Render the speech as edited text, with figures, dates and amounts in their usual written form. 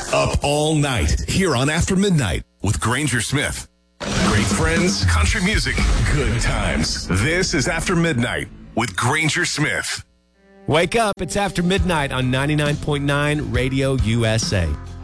Up all night here on After Midnight with Granger Smith. Great friends, country music, good times. This is After Midnight with Granger Smith. Wake up, it's After Midnight on 99.9 Radio USA.